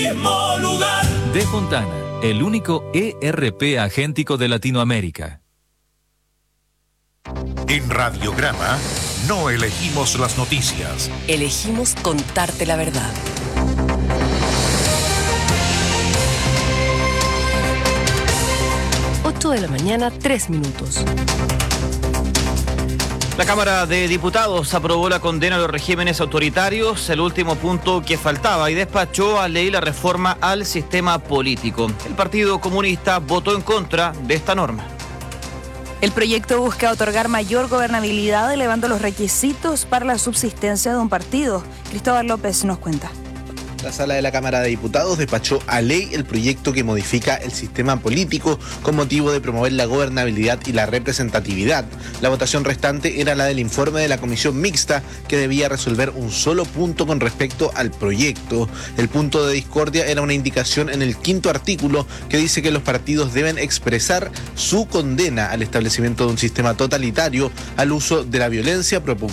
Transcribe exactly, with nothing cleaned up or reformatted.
mismo lugar. De Fontana, el único E R P agéntico de Latinoamérica. En Radiograma no elegimos las noticias. Elegimos contarte la verdad. ocho de la mañana, tres minutos. La Cámara de Diputados aprobó la condena a los regímenes autoritarios, el último punto que faltaba, y despachó a ley la reforma al sistema político. El Partido Comunista votó en contra de esta norma. El proyecto busca otorgar mayor gobernabilidad elevando los requisitos para la subsistencia de un partido. Cristóbal López nos cuenta. La Sala de la Cámara de Diputados despachó a ley el proyecto que modifica el sistema político con motivo de promover la gobernabilidad y la representatividad. La votación restante era la del informe de la comisión mixta, que debía resolver un solo punto con respecto al proyecto. El punto de discordia era una indicación en el quinto artículo que dice que los partidos deben expresar su condena al establecimiento de un sistema totalitario, al uso de la violencia,